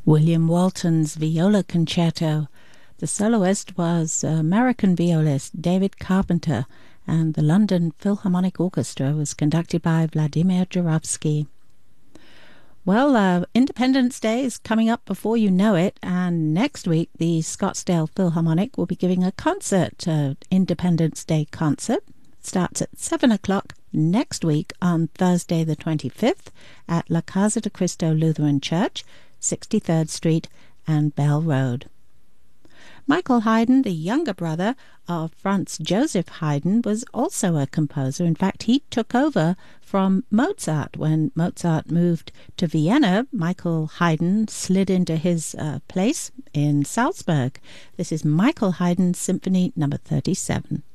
William Walton's Viola Concerto. The soloist was American violist David Carpenter, and the London Philharmonic Orchestra was conducted by Vladimir Jurovsky. Well, Independence Day is coming up before you know it, and next week the Scottsdale Philharmonic will be giving a concert, Independence Day concert. Starts at 7 o'clock next week on Thursday the 25th at La Casa de Cristo Lutheran Church, 63rd Street and Bell Road. Michael Haydn, the younger brother of Franz Joseph Haydn, was also a composer. In fact, he took over from Mozart. When Mozart moved to Vienna, Michael Haydn slid into his place in Salzburg. This is Michael Haydn's Symphony No. 37.